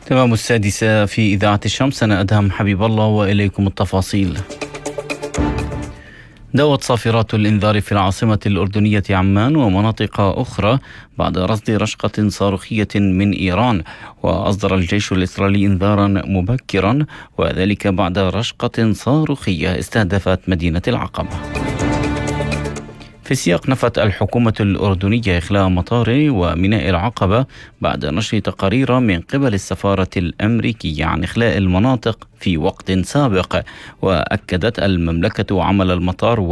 تمام السادسة في إذاعة الشمس، أنا أدهم حبيب الله وإليكم التفاصيل. دوت صافرات الإنذار في العاصمة الأردنية عمان ومناطق أخرى بعد رصد رشقة صاروخية من إيران، وأصدر الجيش الإسرائيلي إنذارا مبكرا، وذلك بعد رشقة صاروخية استهدفت مدينة العقبة. في السياق، نفت الحكومة الأردنية إخلاء مطار وميناء العقبة بعد نشر تقارير من قبل السفارة الأمريكية عن إخلاء المناطق في وقت سابق، وأكدت المملكة عمل المطار